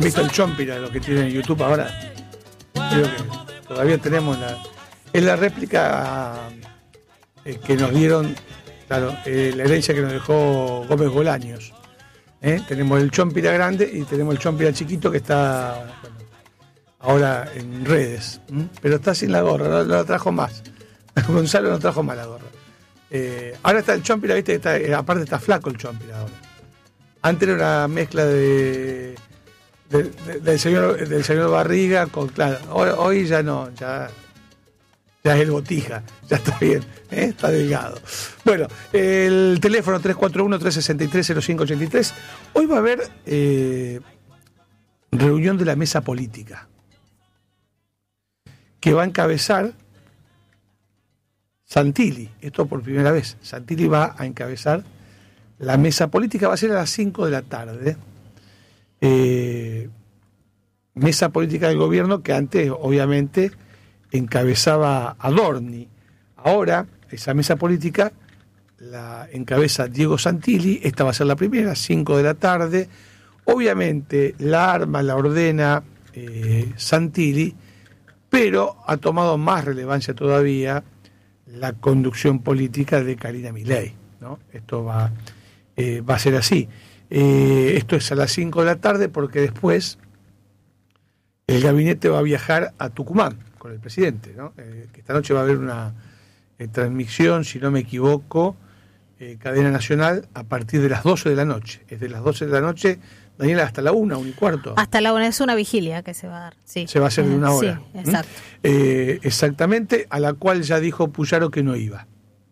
¿Han visto el Chompira, lo que tiene en YouTube ahora? Creo que todavía tenemos la réplica que nos dieron, claro, la herencia que nos dejó Gómez Bolaños. Tenemos el Chompira grande y tenemos el Chompira chiquito que está ahora en redes, pero está sin la gorra, no la trajo más. Gonzalo no trajo más la gorra. Ahora está el Chompira, viste, aparte está flaco el Chompira ahora. Antes era una mezcla del señor Barriga con, claro, hoy ya no, ya es el Botija, ya está bien, está delgado. Bueno, el teléfono 341-363-0583. Hoy va a haber reunión de la mesa política que va a encabezar Santilli. Esto por primera vez. Santilli va a encabezar la mesa política, va a ser a las 5 de la tarde. Mesa política del gobierno que antes, obviamente, encabezaba Adorni. Ahora, esa mesa política la encabeza Diego Santilli. Esta va a ser la primera, 5 de la tarde. Obviamente, la ordena Santilli, pero ha tomado más relevancia todavía la conducción política de Karina Milei, ¿no? Esto va a ser así. Esto es a las 5 de la tarde porque después el gabinete va a viajar a Tucumán con el presidente, ¿no? Que esta noche va a haber una transmisión, si no me equivoco, cadena nacional a partir de las 12 de la noche. Es de las 12 de la noche, Daniela, hasta la 1:15. Hasta la 1 es una vigilia que se va a dar, sí. Se va a hacer de una hora. Sí, exacto. Exactamente, a la cual ya dijo Puyaro que no iba.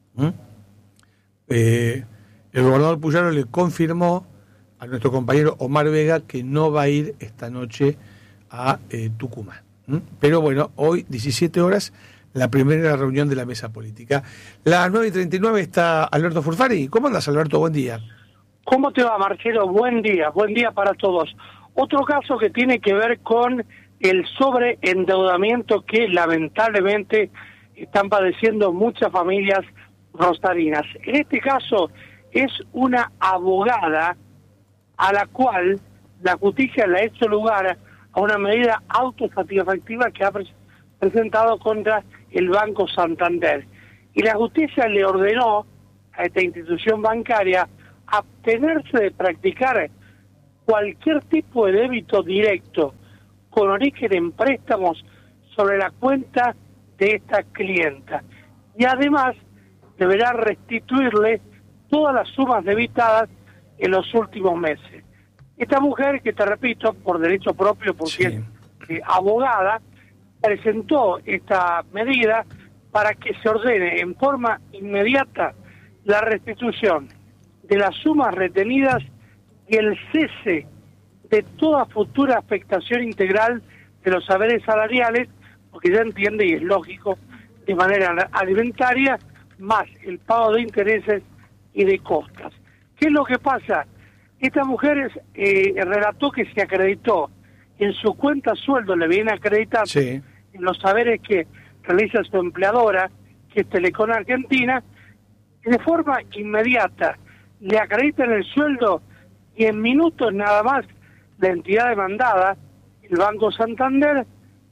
El gobernador Puyaro le confirmó a nuestro compañero Omar Vega que no va a ir esta noche a Tucumán. Pero bueno, hoy, 17 horas, la primera reunión de la mesa política. Las 9:39 está Alberto Furfari. ¿Cómo andas, Alberto? Buen día. ¿Cómo te va, Marcelo? Buen día para todos. Otro caso que tiene que ver con el sobreendeudamiento que lamentablemente están padeciendo muchas familias rosarinas. En este caso es una abogada a la cual la justicia le ha hecho lugar a una medida autosatisfactiva que ha presentado contra el Banco Santander. Y la justicia le ordenó a esta institución bancaria abstenerse de practicar cualquier tipo de débito directo con origen en préstamos sobre la cuenta de esta clienta. Y además deberá restituirle todas las sumas debitadas en los últimos meses. Esta mujer, que te repito, por derecho propio, porque es abogada, presentó esta medida para que se ordene en forma inmediata la restitución de las sumas retenidas y el cese de toda futura afectación integral de los saberes salariales, porque ya entiende, y es lógico, de manera alimentaria, más el pago de intereses y de costas. ¿Qué es lo que pasa? Esta mujer relató que se acreditó en su cuenta sueldo, le viene acreditando en los saberes que realiza su empleadora, que es Telecom Argentina, y de forma inmediata le acreditan el sueldo y en minutos nada más la entidad demandada, el Banco Santander,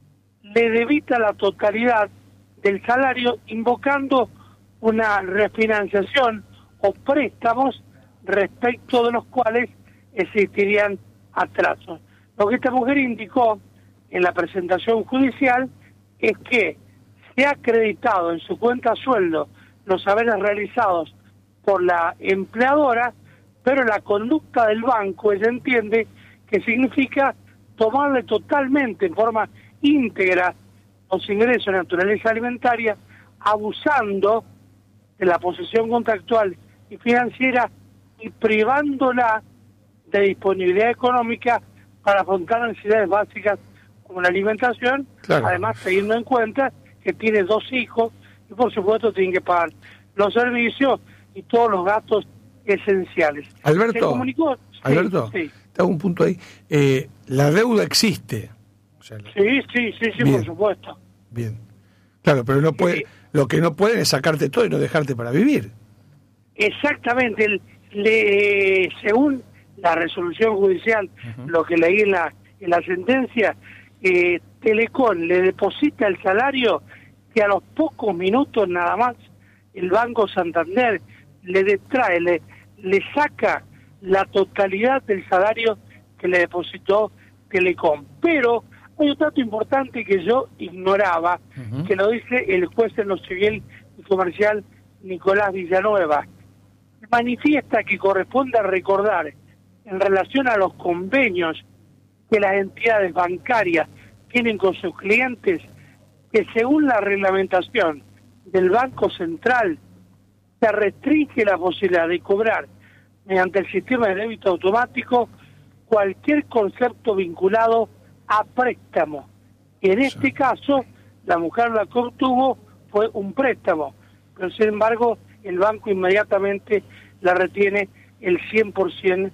le debita la totalidad del salario invocando una refinanciación o préstamos respecto de los cuales existirían atrasos. Lo que esta mujer indicó en la presentación judicial es que se ha acreditado en su cuenta sueldo los saberes realizados por la empleadora, pero la conducta del banco, ella entiende que significa tomarle totalmente en forma íntegra los ingresos de naturaleza alimentaria, abusando de la posesión contractual y financiera y privándola de disponibilidad económica para afrontar necesidades básicas como la alimentación, además teniendo en cuenta que tiene 2 hijos y por supuesto tienen que pagar los servicios y todos los gastos esenciales. Alberto, te hago un punto ahí. La deuda existe. O sea, sí, por supuesto. Bien. Claro, pero no puede, lo que no pueden es sacarte todo y no dejarte para vivir. Exactamente. Según la resolución judicial, lo que leí en en la sentencia, Telecom le deposita el salario que a los pocos minutos nada más el Banco Santander le detrae, le saca la totalidad del salario que le depositó Telecom. Pero hay un dato importante que yo ignoraba, que lo dice el juez en lo civil y comercial Nicolás Villanueva. Manifiesta que corresponde recordar en relación a los convenios que las entidades bancarias tienen con sus clientes, que según la reglamentación del Banco Central se restringe la posibilidad de cobrar mediante el sistema de débito automático cualquier concepto vinculado a préstamo. Y en este caso, la mujer la que obtuvo fue un préstamo, pero sin embargo el banco inmediatamente la retiene el 100%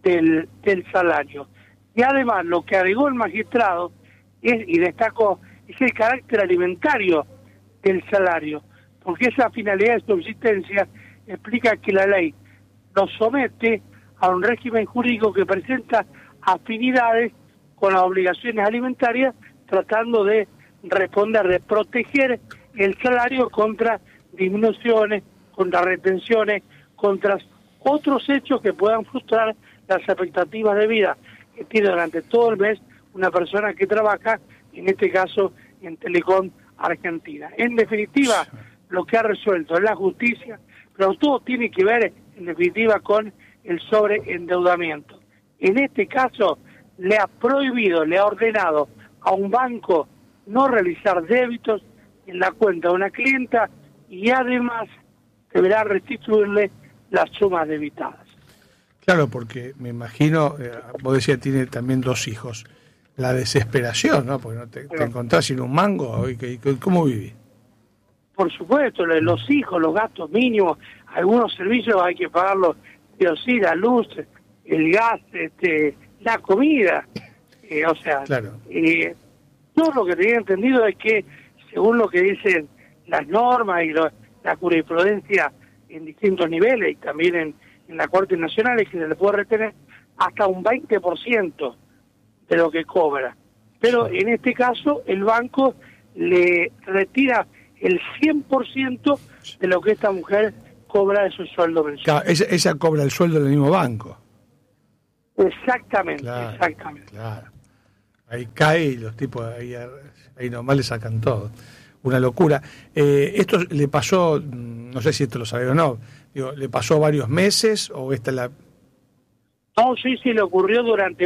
del salario. Y además lo que agregó el magistrado es, y destacó, es el carácter alimentario del salario, porque esa finalidad de subsistencia explica que la ley lo somete a un régimen jurídico que presenta afinidades con las obligaciones alimentarias, tratando de responder, de proteger el salario contra disminuciones, contra retenciones, contra otros hechos que puedan frustrar las expectativas de vida que tiene durante todo el mes una persona que trabaja, en este caso en Telecom Argentina. En definitiva, lo que ha resuelto es la justicia, pero todo tiene que ver, en definitiva, con el sobreendeudamiento. En este caso, le ha prohibido, le ha ordenado a un banco no realizar débitos en la cuenta de una clienta y además deberá restituirle las sumas debitadas. Claro, porque me imagino, vos decías, tiene también 2 hijos, la desesperación, ¿no? Porque no te encontrás sin un mango, ¿cómo vivís? Por supuesto, los hijos, los gastos mínimos, algunos servicios hay que pagarlos, pero sí, la luz, el gas, la comida, o sea, claro. Todo lo que tenía entendido es que, según lo que dicen las normas y la jurisprudencia en distintos niveles y también en la Corte Nacional, es que se le puede retener hasta un 20% de lo que cobra. Pero en este caso, el banco le retira el 100% de lo que esta mujer cobra de su sueldo mensual. Claro, ella cobra el sueldo del mismo banco. Exactamente, claro, exactamente. Claro. Ahí cae y los tipos ahí nomás le sacan todo. Una locura. Esto le pasó, no sé si esto lo sabe o no, digo, ¿le pasó varios meses o esta es la...? No, sí, le ocurrió durante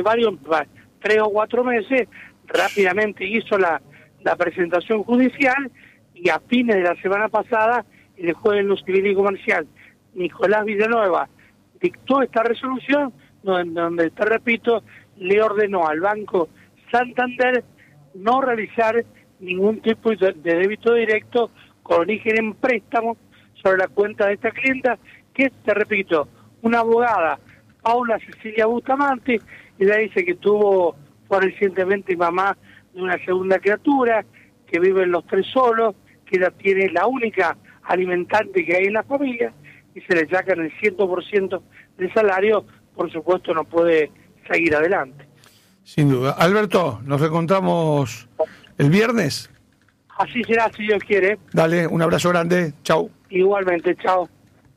3 o 4 meses. Rápidamente hizo la presentación judicial y a fines de la semana pasada el juez en lo civil y comercial Nicolás Villanueva dictó esta resolución donde, te repito, le ordenó al Banco Santander no realizar ningún tipo de débito directo con origen en préstamo sobre la cuenta de esta clienta, que, te repito, una abogada, Paula Cecilia Bustamante, ella dice que fue recientemente mamá de una segunda criatura, que viven los 3 solos, que ella tiene la única alimentante que hay en la familia, y se le sacan el 100% del salario, por supuesto no puede seguir adelante. Sin duda. Alberto, nos reencontramos el viernes. Así será, si Dios quiere. Dale, un abrazo grande. Chau. Igualmente, chao.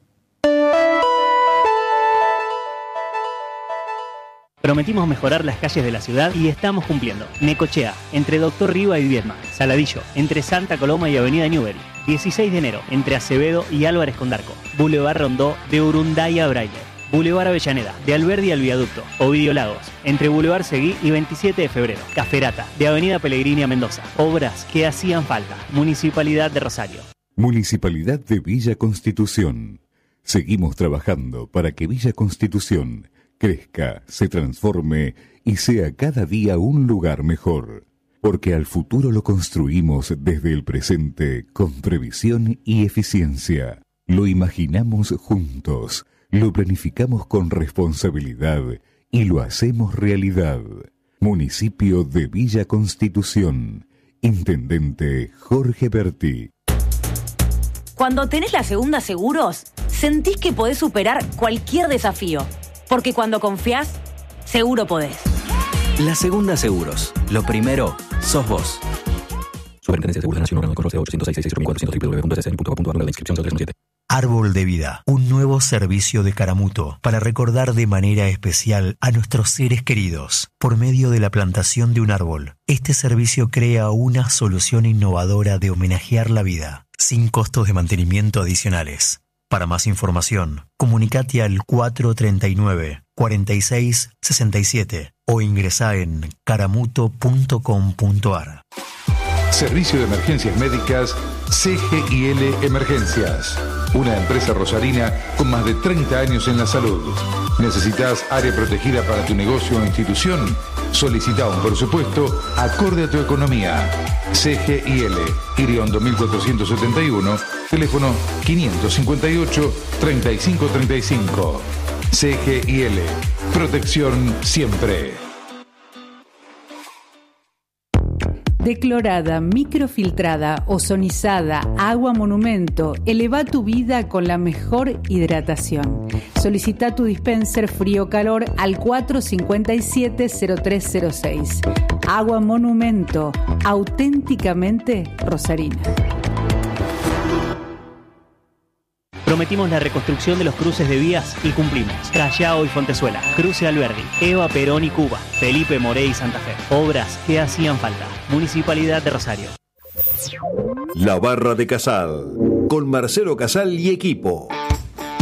Prometimos mejorar las calles de la ciudad y estamos cumpliendo. Necochea, entre Doctor Riva y Viedma. Saladillo, entre Santa Coloma y Avenida Newbery. 16 de enero, entre Acevedo y Álvarez Condarco. Boulevard Rondó, de Urunday a Braille. Boulevard Avellaneda, de Alberdi al Viaducto. Ovidio Lagos, entre Boulevard Seguí y 27 de febrero. Caferata, de Avenida Pellegrini a Mendoza. Obras que hacían falta. Municipalidad de Rosario. Municipalidad de Villa Constitución. Seguimos trabajando para que Villa Constitución crezca, se transforme y sea cada día un lugar mejor. Porque al futuro lo construimos desde el presente con previsión y eficiencia. Lo imaginamos juntos, lo planificamos con responsabilidad y lo hacemos realidad. Municipio de Villa Constitución. Intendente Jorge Berti. Cuando tenés la Segunda Seguros, sentís que podés superar cualquier desafío. Porque cuando confiás, seguro podés. La Segunda Seguros. Lo primero, sos vos. Superintendencia de Seguros de Nación, número de correo 806-660-400 www.ssn.gov.ar, la inscripción 0317. Árbol de Vida, un nuevo servicio de Caramuto para recordar de manera especial a nuestros seres queridos por medio de la plantación de un árbol. Este servicio crea una solución innovadora de homenajear la vida, sin costos de mantenimiento adicionales. Para más información, comunicate al 439-4667 o ingresá en caramuto.com.ar. Servicio de Emergencias Médicas CGIL Emergencias. Una empresa rosarina con más de 30 años en la salud. ¿Necesitas área protegida para tu negocio o institución? Solicita un presupuesto acorde a tu economía. CGIL, Iriondo 1471, teléfono 558-3535. CGIL, protección siempre. Declorada, microfiltrada, ozonizada, agua monumento, eleva tu vida con la mejor hidratación. Solicita tu dispenser frío-calor al 457-0306. Agua monumento, auténticamente rosarina. Prometimos la reconstrucción de los cruces de vías y cumplimos. Callao y Fontezuela, Cruce Alberdi, Eva Perón y Cuba, Felipe Moré y Santa Fe. Obras que hacían falta. Municipalidad de Rosario. La Barra de Casal, con Marcelo Casal y equipo.